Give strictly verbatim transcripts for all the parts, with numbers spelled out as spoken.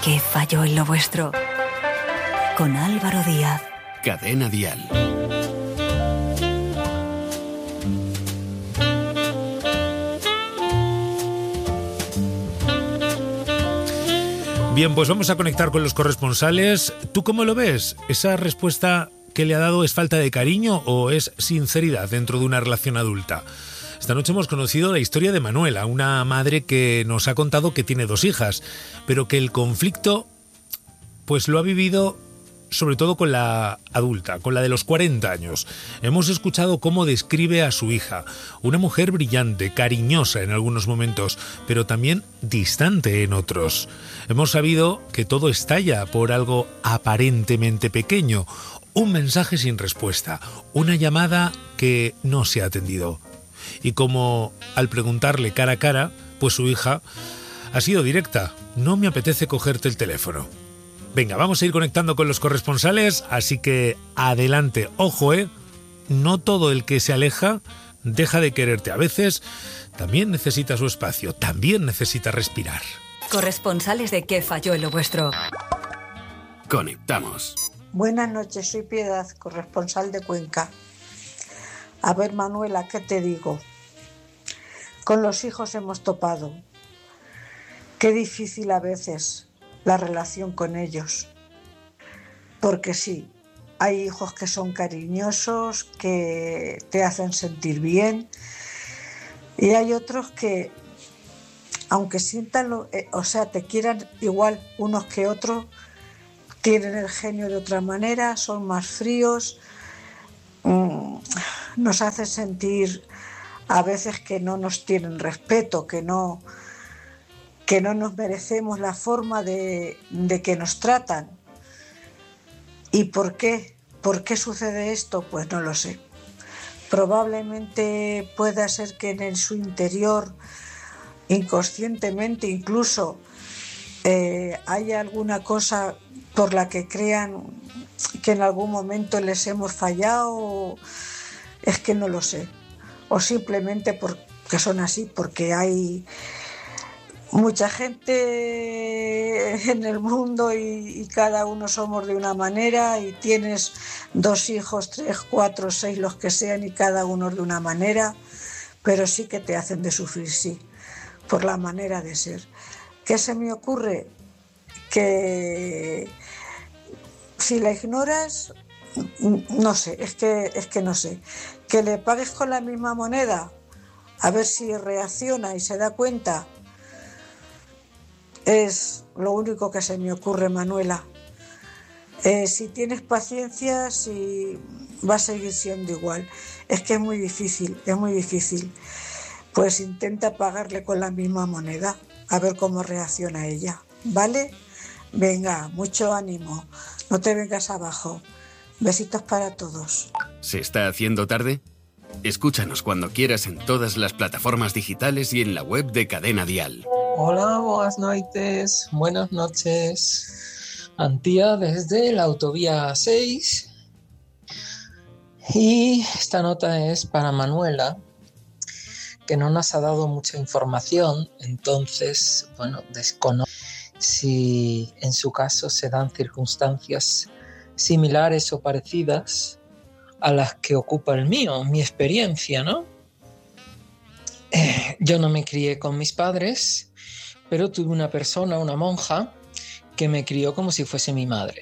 qué falló en lo vuestro? Con Álvaro Díaz. Cadena Dial. Bien, pues vamos a conectar con los corresponsales. ¿Tú cómo lo ves? ¿Esa respuesta que le ha dado es falta de cariño o es sinceridad dentro de una relación adulta? Esta noche hemos conocido la historia de Manuela, una madre que nos ha contado que tiene dos hijas, pero que el conflicto pues lo ha vivido sobre todo con la adulta, con la de los cuarenta años. Hemos escuchado cómo describe a su hija, una mujer brillante, cariñosa en algunos momentos, pero también distante en otros. Hemos sabido que todo estalla por algo aparentemente pequeño, un mensaje sin respuesta, una llamada que no se ha atendido. Y como al preguntarle cara a cara, pues su hija ha sido directa: no me apetece cogerte el teléfono. Venga, vamos a ir conectando con los corresponsales, así que adelante. Ojo, ¿eh? No todo el que se aleja deja de quererte. A veces también necesita su espacio, también necesita respirar. Corresponsales de ¿Qué falló en lo vuestro? Conectamos. Buenas noches, soy Piedad, corresponsal de Cuenca. A ver, Manuela, ¿qué te digo? Con los hijos hemos topado. Qué difícil a veces la relación con ellos, porque sí, hay hijos que son cariñosos, que te hacen sentir bien, y hay otros que, aunque sientan, lo, eh, o sea, te quieran igual unos que otros, tienen el genio de otra manera, son más fríos, mmm, nos hacen sentir a veces que no nos tienen respeto, que no... que no nos merecemos la forma de, de que nos tratan. ¿Y por qué? ¿Por qué sucede esto? Pues no lo sé. Probablemente pueda ser que en su interior, inconscientemente incluso, eh, haya alguna cosa por la que crean que en algún momento les hemos fallado. Es que no lo sé. O simplemente porque son así, porque hay mucha gente en el mundo y, y cada uno somos de una manera, y tienes dos hijos, tres, cuatro, seis, los que sean, y cada uno de una manera, pero sí que te hacen de sufrir, sí, por la manera de ser. ¿Qué se me ocurre? Que si la ignoras, no sé, es que, es que no sé, que le pagues con la misma moneda, a ver si reacciona y se da cuenta. Es lo único que se me ocurre, Manuela. Eh, si tienes paciencia, si va a seguir siendo igual. Es que es muy difícil, es muy difícil. Pues intenta pagarle con la misma moneda, a ver cómo reacciona ella, ¿vale? Venga, mucho ánimo, no te vengas abajo. Besitos para todos. ¿Se está haciendo tarde? Escúchanos cuando quieras en todas las plataformas digitales y en la web de Cadena Dial. Hola, buenas noches, buenas noches. Antía desde la autovía seis. Y esta nota es para Manuela, que no nos ha dado mucha información, entonces, bueno, desconozco si en su caso se dan circunstancias similares o parecidas a las que ocupa el mío, mi experiencia, ¿no? Eh, yo no me crié con mis padres, pero tuve una persona, una monja, que me crió como si fuese mi madre.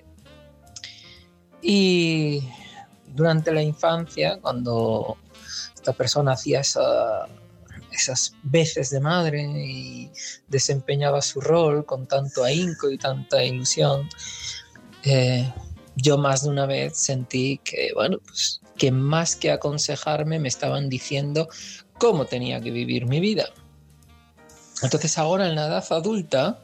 Y durante la infancia, cuando esta persona hacía esa, esas veces de madre y desempeñaba su rol con tanto ahínco y tanta ilusión, eh, yo más de una vez sentí que, bueno, pues que más que aconsejarme me estaban diciendo cómo tenía que vivir mi vida. Entonces ahora en la edad adulta,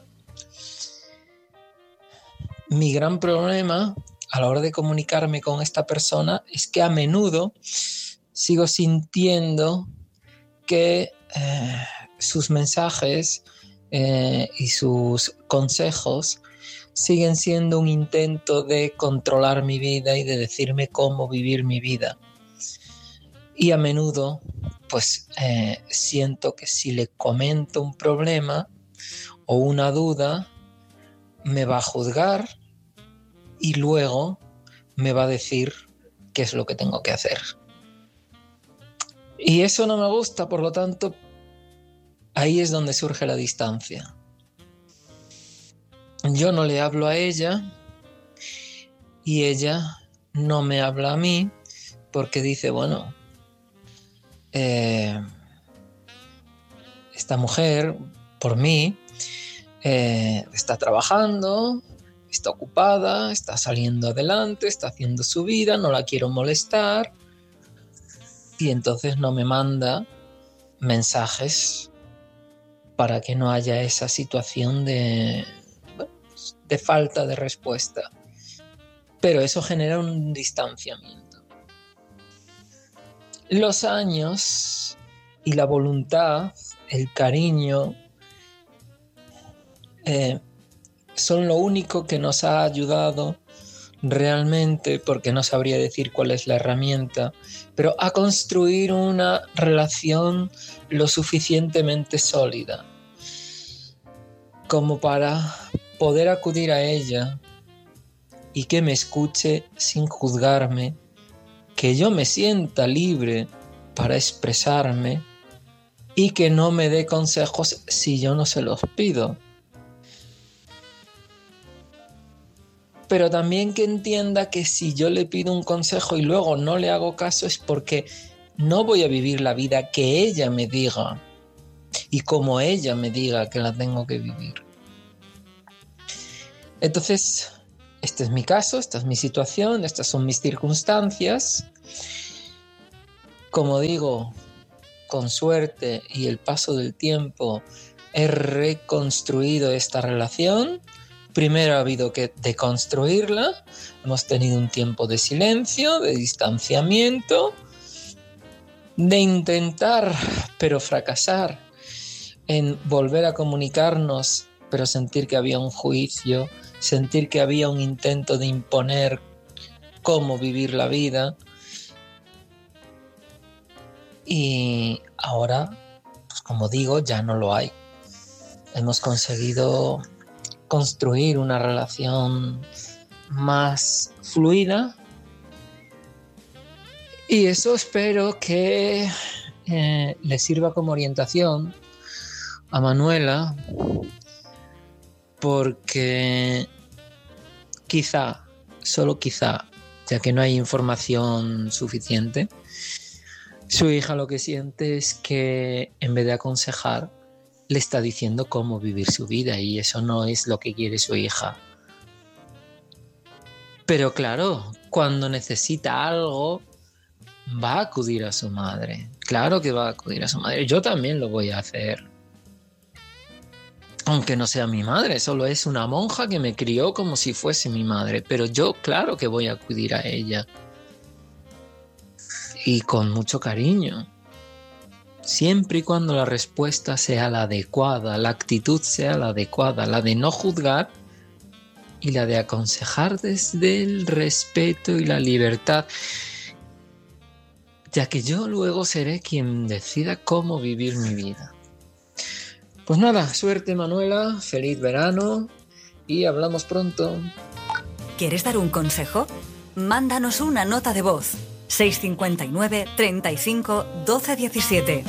mi gran problema a la hora de comunicarme con esta persona es que a menudo sigo sintiendo que eh, sus mensajes eh, y sus consejos siguen siendo un intento de controlar mi vida y de decirme cómo vivir mi vida. Y a menudo, pues, eh, siento que si le comento un problema o una duda, me va a juzgar y luego me va a decir qué es lo que tengo que hacer. Y eso no me gusta, por lo tanto, ahí es donde surge la distancia. Yo no le hablo a ella y ella no me habla a mí porque dice, bueno, eh, esta mujer, por mí, eh, está trabajando, está ocupada, está saliendo adelante, está haciendo su vida, no la quiero molestar y entonces no me manda mensajes para que no haya esa situación de, de falta de respuesta. Pero eso genera un distanciamiento. Los años y la voluntad, el cariño, eh, son lo único que nos ha ayudado realmente, porque no sabría decir cuál es la herramienta, pero a construir una relación lo suficientemente sólida como para poder acudir a ella y que me escuche sin juzgarme, que yo me sienta libre para expresarme y que no me dé consejos si yo no se los pido. Pero también que entienda que si yo le pido un consejo y luego no le hago caso es porque no voy a vivir la vida que ella me diga y como ella me diga que la tengo que vivir. Entonces, este es mi caso, esta es mi situación, estas son mis circunstancias. Como digo, con suerte y el paso del tiempo he reconstruido esta relación. Primero ha habido que deconstruirla, hemos tenido un tiempo de silencio, de distanciamiento, de intentar, pero fracasar, en volver a comunicarnos, pero sentir que había un juicio, sentir que había un intento de imponer cómo vivir la vida. Y ahora, pues como digo, ya no lo hay. Hemos conseguido construir una relación más fluida y eso espero que eh, le sirva como orientación a Manuela, porque quizá, solo quizá, ya que no hay información suficiente, su hija lo que siente es que en vez de aconsejar le está diciendo cómo vivir su vida y eso no es lo que quiere su hija. Pero claro, cuando necesita algo, va a acudir a su madre. Claro que va a acudir a su madre. Yo también lo voy a hacer. Aunque no sea mi madre, solo es una monja que me crió como si fuese mi madre. Pero yo, claro que voy a acudir a ella. Y con mucho cariño. Siempre y cuando la respuesta sea la adecuada, la actitud sea la adecuada, la de no juzgar y la de aconsejar desde el respeto y la libertad, ya que yo luego seré quien decida cómo vivir mi vida. Pues nada, suerte Manuela, feliz verano y hablamos pronto. ¿Quieres dar un consejo? Mándanos una nota de voz. seis cinco nueve, treinta y cinco, doce diecisiete.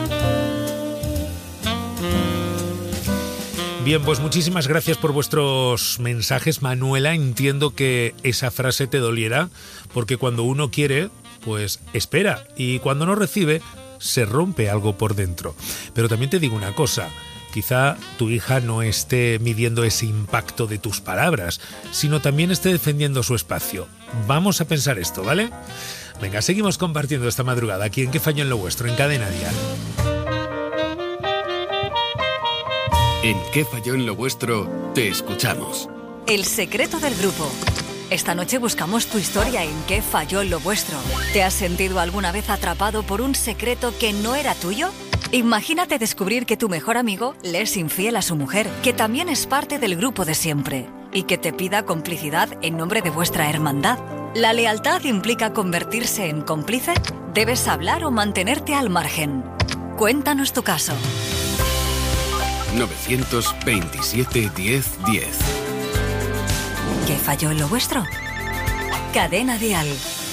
Bien, pues muchísimas gracias por vuestros mensajes, Manuela. Entiendo que esa frase te doliera, porque cuando uno quiere, pues espera, y cuando no recibe, se rompe algo por dentro. Pero también te digo una cosa, quizá tu hija no esté midiendo ese impacto de tus palabras, sino también esté defendiendo su espacio. Vamos a pensar esto, ¿vale? Venga, seguimos compartiendo esta madrugada aquí en ¿Qué falló en lo vuestro? En Cadena Dial. En ¿Qué falló en lo vuestro? Te escuchamos. El secreto del grupo. Esta noche buscamos tu historia en ¿Qué falló en lo vuestro? ¿Te has sentido alguna vez atrapado por un secreto que no era tuyo? Imagínate descubrir que tu mejor amigo le es infiel a su mujer, que también es parte del grupo de siempre, y que te pida complicidad en nombre de vuestra hermandad. ¿La lealtad implica convertirse en cómplice? ¿Debes hablar o mantenerte al margen? Cuéntanos tu caso. novecientos veintisiete, diez, diez. ¿Qué falló en lo vuestro? Cadena Dial.